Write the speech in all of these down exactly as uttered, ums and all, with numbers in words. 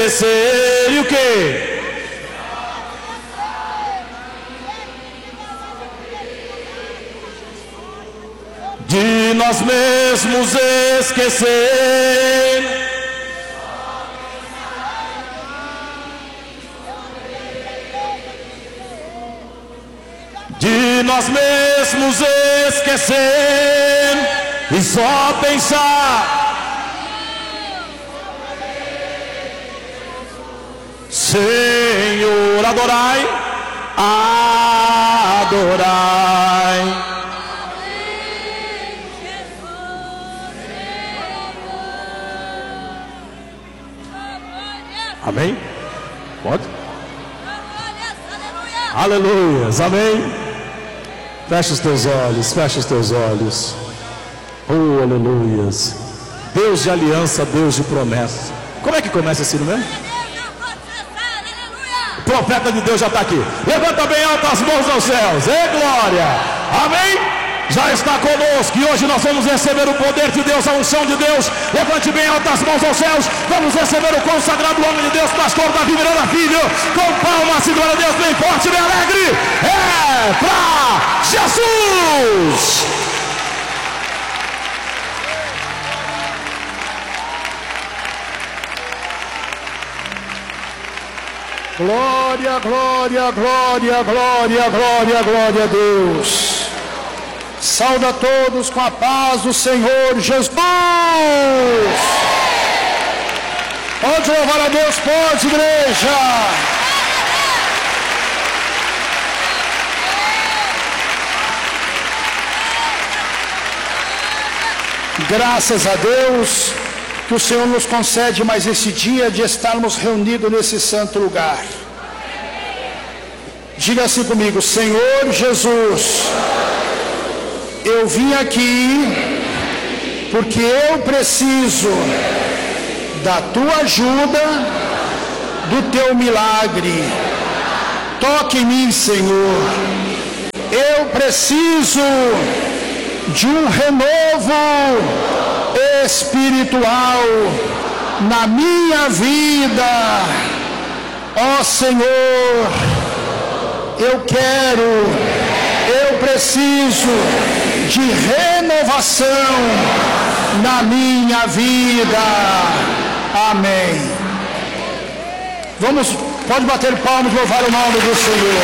esquecer. E o quê? De nós mesmos esquecer. De nós mesmos esquecer e só pensar. Senhor, adorai, adorai. Amém? Pode? Aleluias, amém? Fecha os teus olhos, fecha os teus olhos. Oh, aleluias. Deus de aliança, Deus de promessa. Como é que começa assim, não é? O profeta de Deus já está aqui. Levanta bem alto as mãos aos céus. Ei, glória. Amém? Já está conosco e hoje nós vamos receber o poder de Deus, a unção de Deus. Levante bem alto as mãos aos céus. Vamos receber o consagrado homem de Deus, pastor Davi Miranda Filho. Com palmas e glória a Deus, bem forte, bem alegre. É pra Jesus. Glória, glória, glória, glória, glória, glória a Deus. Sauda a todos com a paz do Senhor Jesus. Pode louvar a Deus, pode, igreja. Graças a Deus que o Senhor nos concede mais esse dia de estarmos reunidos nesse santo lugar. Diga assim comigo: Senhor Jesus, eu vim aqui porque eu preciso da tua ajuda, do teu milagre. Toque em mim, Senhor. Eu preciso de um renovo espiritual na minha vida. Ó Senhor, eu quero, eu preciso de renovação na minha vida. Amém. Vamos, pode bater palmas e louvar o nome do Senhor.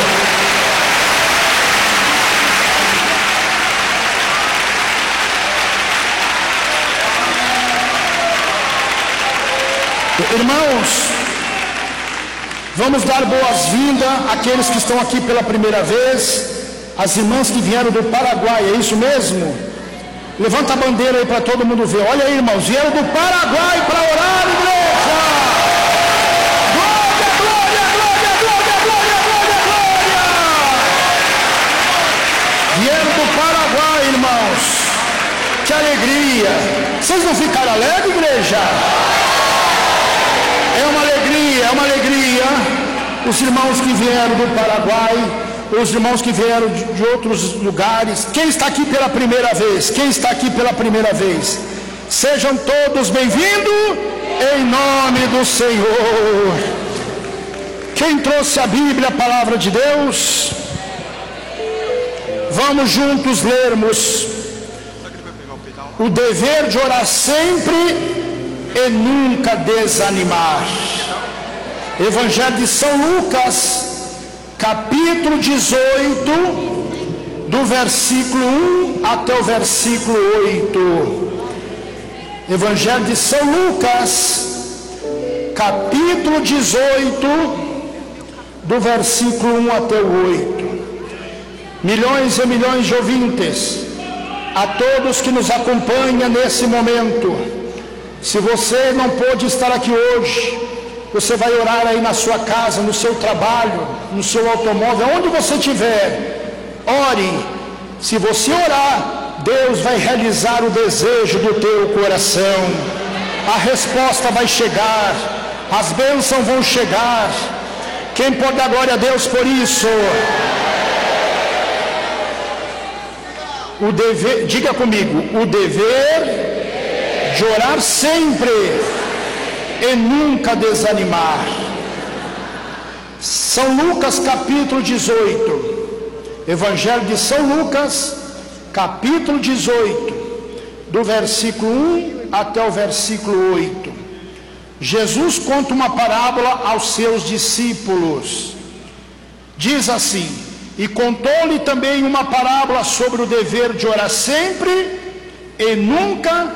Irmãos, vamos dar boas-vindas àqueles que estão aqui pela primeira vez. As irmãs que vieram do Paraguai, é isso mesmo? Levanta a bandeira aí para todo mundo ver. Olha aí, irmãos, vieram do Paraguai para orar, igreja. Glória, glória, glória, glória, glória, glória, glória. Vieram do Paraguai, irmãos. Que alegria. Vocês não ficaram alegres, igreja? É uma alegria, é uma alegria. Os irmãos que vieram do Paraguai, os irmãos que vieram de, de outros lugares. Quem está aqui pela primeira vez? Quem está aqui pela primeira vez? Sejam todos bem-vindos em nome do Senhor. Quem trouxe a Bíblia, a palavra de Deus? Vamos juntos lermos o dever de orar sempre e nunca desanimar. Evangelho de São Lucas, capítulo dezoito, do versículo um até o versículo oito. Evangelho de São Lucas, capítulo dezoito, do versículo um até o oito. Milhões e milhões de ouvintes, a todos que nos acompanham nesse momento. Se você não pôde estar aqui hoje, você vai orar aí na sua casa, no seu trabalho, no seu automóvel, onde você estiver. Ore. Se você orar, Deus vai realizar o desejo do teu coração. A resposta vai chegar, as bênçãos vão chegar. Quem pode dar glória a Deus por isso? O dever, diga comigo, o dever de orar sempre e nunca desanimar. São Lucas capítulo dezoito, Evangelho de São Lucas capítulo dezoito, do versículo um até o versículo oito. Jesus conta uma parábola aos seus discípulos. Diz assim: e contou-lhe também uma parábola sobre o dever de orar sempre e nunca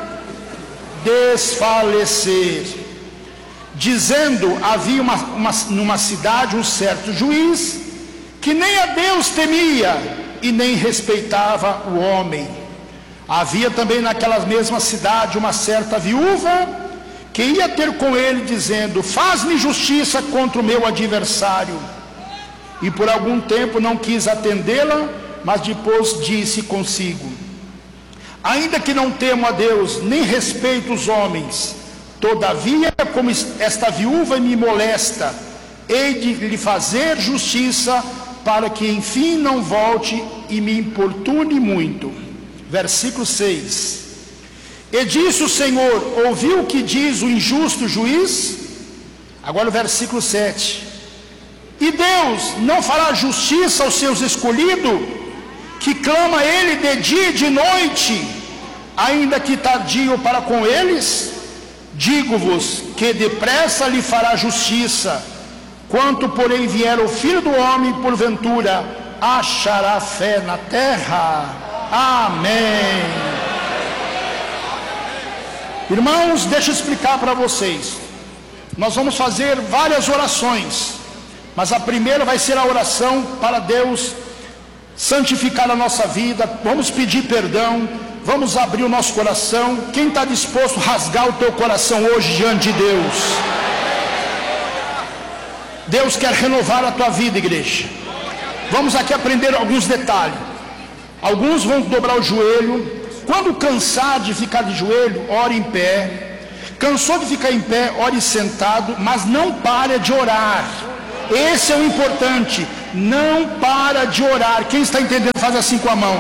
desfalecer, dizendo: havia uma, uma, numa cidade um certo juiz que nem a Deus temia e nem respeitava o homem. Havia também naquela mesma cidade uma certa viúva que ia ter com ele, dizendo: faz-me justiça contra o meu adversário. E por algum tempo não quis atendê-la, mas depois disse consigo: ainda que não temo a Deus, nem respeito os homens, todavia, como esta viúva me molesta, hei de lhe fazer justiça, para que enfim não volte e me importune muito. Versículo seis. E disse o Senhor: ouviu o que diz o injusto juiz? Agora o versículo sete. E Deus não fará justiça aos seus escolhidos, que clama a Ele de dia e de noite, ainda que tardio para com eles? Digo-vos que depressa lhe fará justiça. Quanto porém vier o Filho do Homem, porventura achará fé na terra? Amém. Irmãos, deixa eu explicar para vocês. Nós vamos fazer várias orações, mas a primeira vai ser a oração para Deus santificar a nossa vida. Vamos pedir perdão, vamos abrir o nosso coração. Quem está disposto a rasgar o teu coração hoje diante de Deus? Deus quer renovar a tua vida, igreja. Vamos aqui aprender alguns detalhes. Alguns vão dobrar o joelho. Quando cansar de ficar de joelho, ore em pé. Cansou de ficar em pé, ore sentado, mas não pare de orar. Esse é o importante. Não para de orar. Quem está entendendo, faz assim com a mão.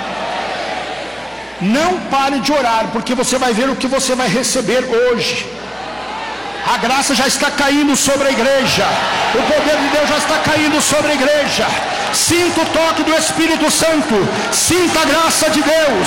Não pare de orar, porque você vai ver o que você vai receber hoje. A graça já está caindo sobre a igreja. O poder de Deus já está caindo sobre a igreja. Sinta o toque do Espírito Santo. Sinta a graça de Deus.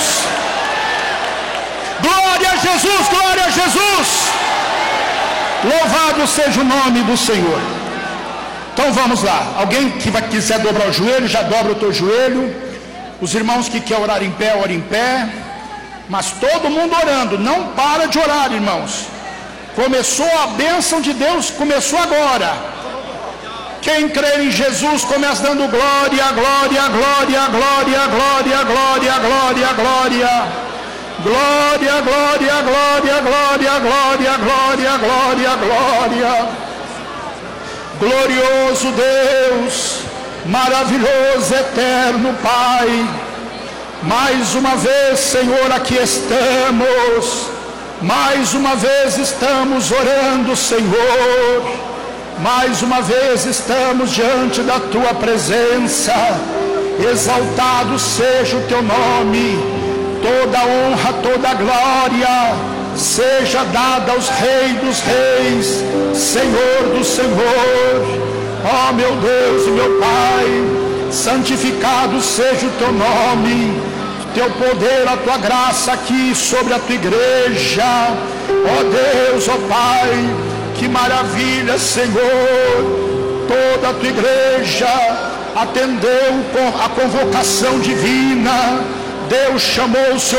Glória a Jesus, glória a Jesus. Louvado seja o nome do Senhor. Então vamos lá. Alguém que vai, quiser dobrar o joelho, já dobra o teu joelho. Os irmãos que querem orar em pé, orem em pé. Mas todo mundo orando. Não para de orar, irmãos. Começou a bênção de Deus, começou agora. Quem crê em Jesus começa dando glória, glória, glória, glória, glória, glória, glória, glória. Glória, glória, glória, glória, glória, glória, glória, glória. Glorioso Deus, maravilhoso, eterno Pai. Mais uma vez, Senhor, aqui estamos. Mais uma vez estamos orando, Senhor. Mais uma vez estamos diante da Tua presença. Exaltado seja o Teu nome. Toda honra, toda glória seja dada aos Reis dos Reis, Senhor do Senhor. Ó meu Deus e meu Pai, santificado seja o Teu nome. Teu poder, a Tua graça aqui sobre a Tua igreja. Ó Deus, ó Pai, que maravilha, Senhor. Toda a Tua igreja atendeu a convocação divina. Deus chamou o seu